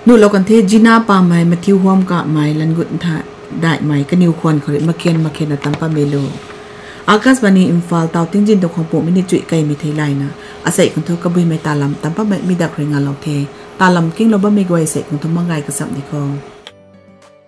นู่นเรากันเทจีน่าปาไม้มาทิวหอมกะไม้ลันกุนท่าได้ไม้กันนิวควันเขาเรียกมาเคนตัมปาเมโลอากาศวันนี้อิมฟาลตาวติ้งจินตกของปุ่มไม่ได้จุยไกมีเทไลนะอาศัยคนเธอกระบุยไม่ตาลำตัมปาไม่มีดักเรงงานเราเทตาลำกิ้งเราบ่ไม่กวยเสกคนทำมังไงกระสับดีคอง